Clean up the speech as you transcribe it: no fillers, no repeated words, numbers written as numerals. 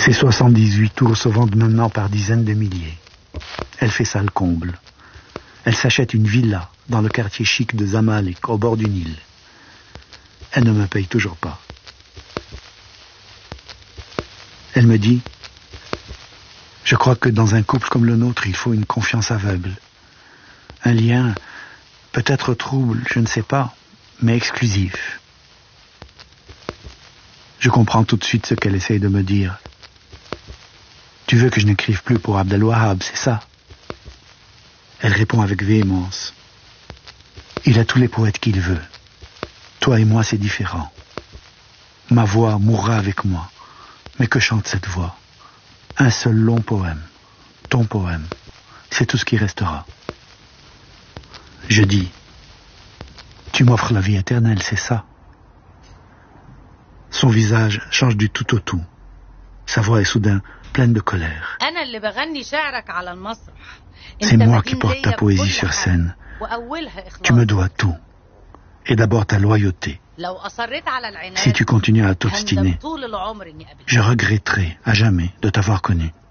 Ces 78 tours se vendent maintenant par dizaines de milliers. Elle fait ça le comble. Elle s'achète une villa dans le quartier chic de Zamalek, au bord du Nil. Elle ne me paye toujours pas. Elle me dit, je crois que dans un couple comme le nôtre, il faut une confiance aveugle. Un lien, peut-être trouble, je ne sais pas, mais exclusif. Je comprends tout de suite ce qu'elle essaye de me dire. Tu veux que je n'écrive plus pour Abdel Wahab, c'est ça? Elle répond avec véhémence. Il a tous les poètes qu'il veut. Toi et moi, c'est différent. Ma voix mourra avec moi. Mais que chante cette voix? Un seul long poème. Ton poème. C'est tout ce qui restera. Je dis, tu m'offres la vie éternelle, c'est ça? Son visage change du tout au tout. Sa voix est soudain pleine de colère. C'est moi qui porte ta poésie sur scène. Tu me dois tout. Et d'abord ta loyauté. Si tu continues à t'obstiner, je regretterai à jamais de t'avoir connu.